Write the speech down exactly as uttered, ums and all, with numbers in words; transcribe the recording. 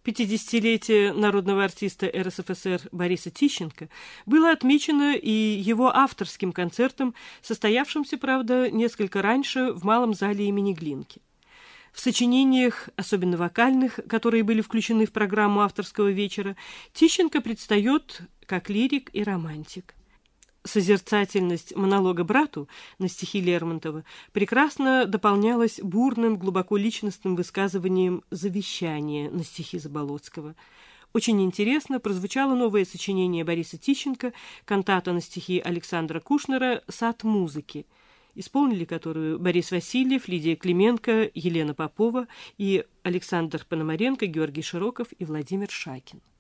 пятидесятилетия народного артиста эр эс эф эс эр Бориса Тищенко было отмечено и его авторским концертом, состоявшимся, правда, несколько раньше в Малом зале имени Глинки. В сочинениях, особенно вокальных, которые были включены в программу авторского вечера, Тищенко предстает как лирик и романтик. Созерцательность монолога «Брату» на стихи Лермонтова прекрасно дополнялась бурным, глубоко личностным высказыванием «Завещание» на стихи Заболоцкого. Очень интересно прозвучало новое сочинение Бориса Тищенко, кантата на стихи Александра Кушнера «Сад музыки», исполнили которую Борис Васильев, Лидия Клименко, Елена Попова и Александр Пономаренко, Георгий Широков и Владимир Шакин.